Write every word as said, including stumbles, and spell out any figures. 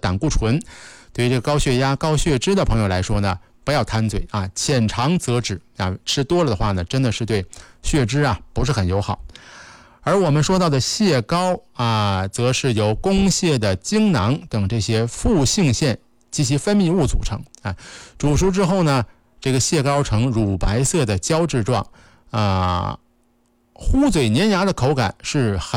胆固醇。对于这个高血压、高血脂的朋友来说呢，不要贪嘴啊，浅尝辄止啊，吃多了的话呢，真的是对血脂啊不是很友好。而我们说到的蟹膏啊，则是由公蟹的精囊等这些副性腺及其分泌物组成啊。煮熟之后呢，这个蟹膏呈乳白色的胶质状啊，糊嘴粘牙的口感是很